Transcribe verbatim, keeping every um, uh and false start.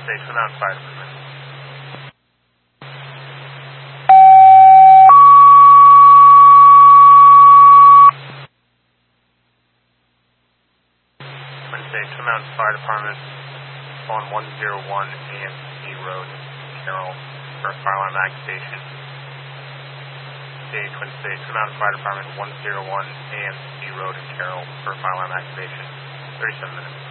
State, Twin Mountain Fire Department. Twin State, Twin Mountain Fire Department on one oh one A M C Road, Carroll, for fire alarm activation. State, Twin State, Twin Mountain Fire Department one oh one A M C Road in Carroll for fire alarm activation. thirty-seven minutes.